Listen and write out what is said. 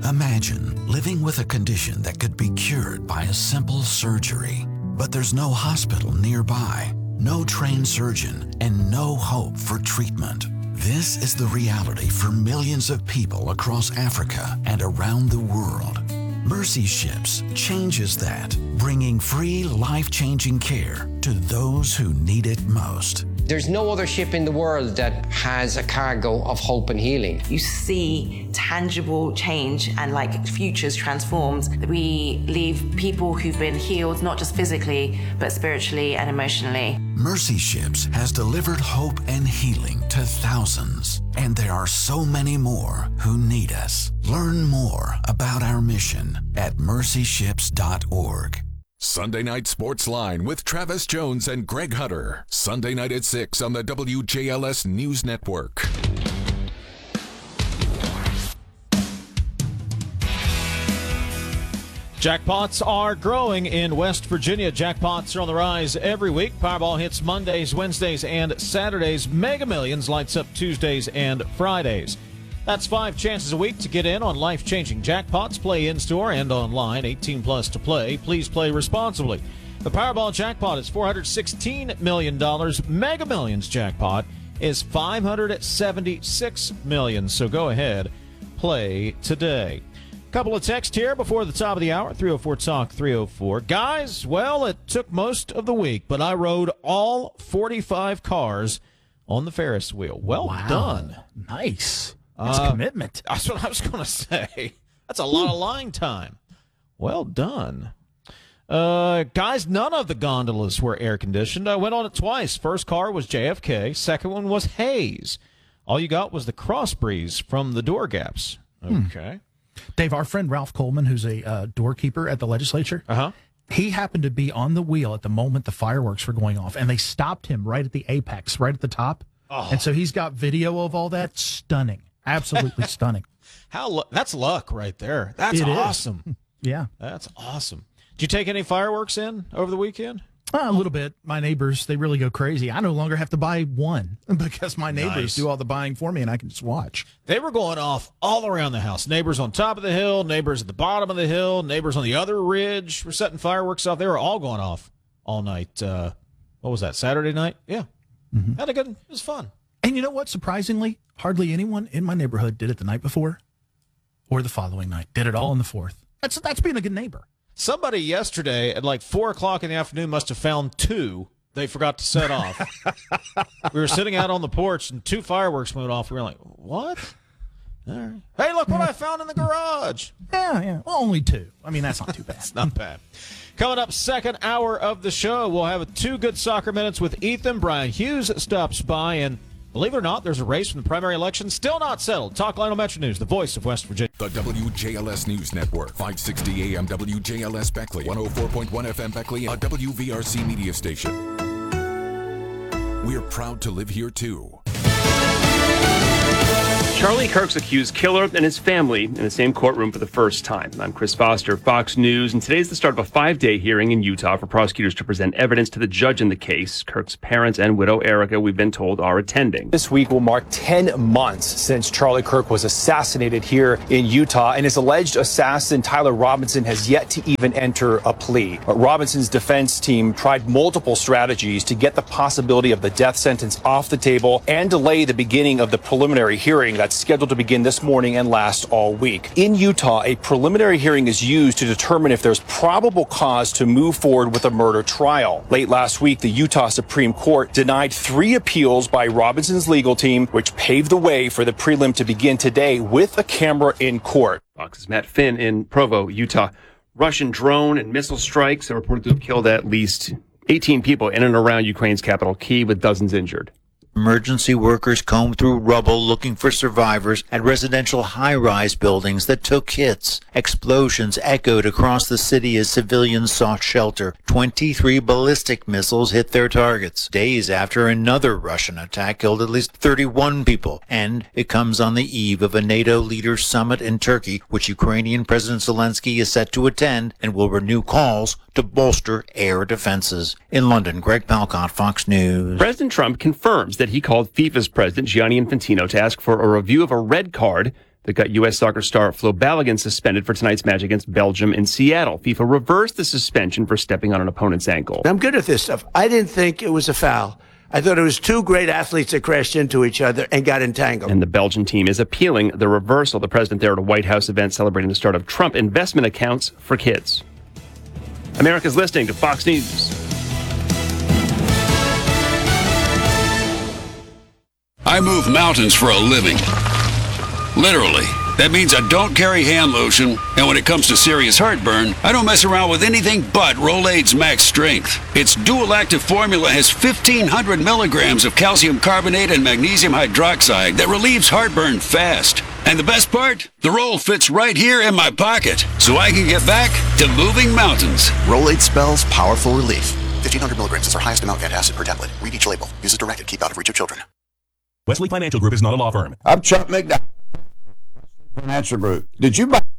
Imagine living with a condition that could be cured by a simple surgery, but there's no hospital nearby, no trained surgeon, and no hope for treatment. This is the reality for millions of people across Africa and around the world. Mercy Ships changes that, bringing free, life-changing care to those who need it most. There's no other ship in the world that has a cargo of hope and healing. You see tangible change and futures transformed. We leave people who've been healed, not just physically, but spiritually and emotionally. Mercy Ships has delivered hope and healing to thousands, and there are so many more who need us. Learn more about our mission at mercyships.org. Sunday Night Sports Line with Travis Jones and Greg Hutter. Sunday night at 6 on the WJLS News Network. Jackpots are growing in West Virginia. Jackpots are on the rise every week. Powerball hits Mondays, Wednesdays, and Saturdays. Mega Millions lights up Tuesdays and Fridays. That's 5 chances a week to get in on life-changing jackpots. Play in-store and online. 18 plus to play. Please play responsibly. The Powerball jackpot is $416 million. Mega Millions jackpot is $576 million. So go ahead, play today. Couple of texts here before the top of the hour. 304 Talk 304. Guys, well, it took most of the week, but I rode all 45 cars on the Ferris wheel. Well done. Nice. That's commitment. That's what I was going to say. That's a lot of lying time. Well done. Guys, none of the gondolas were air-conditioned. I went on it twice. First car was JFK. Second one was Hayes. All you got was the cross breeze from the door gaps. Okay. Dave, our friend Ralph Coleman, who's a doorkeeper at the legislature, he happened to be on the wheel at the moment the fireworks were going off, and they stopped him right at the apex, right at the top. And so he's got video of all that. Stunning. Absolutely stunning. That's luck right there. That's awesome. Yeah. That's awesome. Did you take any fireworks in over the weekend? A little bit. My neighbors, they really go crazy. I no longer have to buy one because my neighbors do all the buying for me, and I can just watch. They were going off all around the house. Neighbors on top of the hill, neighbors at the bottom of the hill, neighbors on the other ridge were setting fireworks off. They were all going off all night. What was that, Saturday night? Yeah. It was fun. And you know what? Surprisingly, hardly anyone in my neighborhood did it the night before or the following night. Did it all on the 4th. That's being a good neighbor. Somebody yesterday at 4 o'clock in the afternoon must have found 2 they forgot to set off. We were sitting out on the porch, and 2 fireworks went off. We were like, what? All right. Hey, look what I found in the garage. Yeah. Well, only 2. I mean, that's not too bad. It's not bad. Coming up, second hour of the show, we'll have 2 good soccer minutes with Ethan. Brian Hughes stops by, and believe it or not, there's a race from the primary election still not settled. Talk Lionel Metro News, the voice of West Virginia. The WJLS News Network, 560 AM WJLS Beckley, 104.1 FM Beckley, a WVRC media station. We're proud to live here, too. Charlie Kirk's accused killer and his family in the same courtroom for the first time. I'm Chris Foster, Fox News, and today's the start of a 5-day hearing in Utah for prosecutors to present evidence to the judge in the case. Kirk's parents and widow Erica, we've been told, are attending. This week will mark 10 months since Charlie Kirk was assassinated here in Utah, and his alleged assassin, Tyler Robinson, has yet to even enter a plea. Robinson's defense team tried multiple strategies to get the possibility of the death sentence off the table and delay the beginning of the preliminary hearing that's scheduled to begin this morning and last all week. In Utah, a preliminary hearing is used to determine if there's probable cause to move forward with a murder trial. Late last week, the Utah Supreme Court denied 3 appeals by Robinson's legal team, which paved the way for the prelim to begin today with a camera in court. Fox's Matt Finn in Provo, Utah. Russian drone and missile strikes are reported to have killed at least 18 people in and around Ukraine's capital, Kyiv, with dozens injured. Emergency workers combed through rubble looking for survivors at residential high-rise buildings that took hits. Explosions echoed across the city as civilians sought shelter. 23 ballistic missiles hit their targets, days after another Russian attack killed at least 31 people. And it comes on the eve of a NATO leaders summit in Turkey, which Ukrainian President Zelensky is set to attend and will renew calls to bolster air defenses. In London, Greg Palcott, Fox News. President Trump confirms that he called FIFA's president, Gianni Infantino, to ask for a review of a red card that got U.S. soccer star Flo Balogun suspended for tonight's match against Belgium in Seattle. FIFA reversed the suspension for stepping on an opponent's ankle. I'm good at this stuff. I didn't think it was a foul. I thought it was two great athletes that crashed into each other and got entangled. And the Belgian team is appealing the reversal. The president there at a White House event celebrating the start of Trump investment accounts for kids. America's listening to Fox News. I move mountains for a living. Literally. That means I don't carry hand lotion, and when it comes to serious heartburn, I don't mess around with anything but Rolaids Max Strength. Its dual-active formula has 1,500 milligrams of calcium carbonate and magnesium hydroxide that relieves heartburn fast. And the best part? The roll fits right here in my pocket, so I can get back to moving mountains. Rolaids spells powerful relief. 1,500 milligrams is our highest amount of antacid per tablet. Read each label. Use as directed. Keep out of reach of children. Wesley Financial Group is not a law firm. I'm Chuck McDonald, Financial Group. Did you buy